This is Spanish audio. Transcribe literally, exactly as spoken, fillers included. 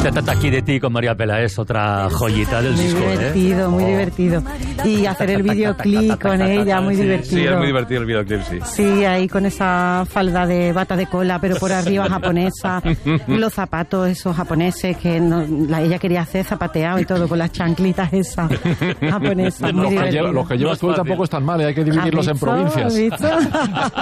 Se trata aquí de ti con María Peláez, otra joyita del muy disco. Muy divertido, ¿eh? muy oh. divertido. Y hacer el videoclip con ella, muy sí, divertido. Sí, es muy divertido el videoclip, sí. Sí, ahí con esa falda de bata de cola, pero por arriba japonesa. Los zapatos esos japoneses que no, la, ella quería hacer zapateado y todo con las chanclitas esas japonesas. Muy los, que divertido. lleva, los que llevas tú tampoco están mal, ¿eh? Hay que dividirlos en provincias. ¿Has visto?